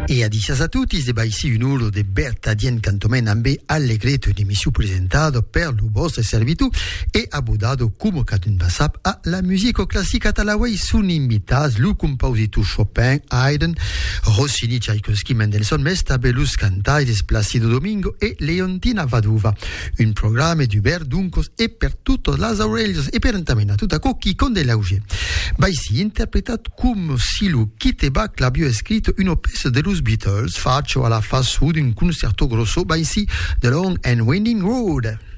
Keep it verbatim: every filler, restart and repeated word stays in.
E adicias a tutti, se ici un ulo de Bertadien Cantomen ambe allegretto di missiu presentato per lo vostro servitù e abudato come catun basap a la musica classica talawai sun invitas lu compositor Chopin, Haydn, Rossini, Tchaikovsky, Mendelssohn, Mestabellus, Cantaides, Placido Domingo e Leontina Vaduva. Un programma di Hubert Duncos e per tutto las Aurelios e per entamena tutta cocchi con delle augie. Baisi interpretat come si lu Kitebach l'abbia scritto un opus dello Beatles, faccio alla fast food un concerto grosso, baisi The Long and Winding Road.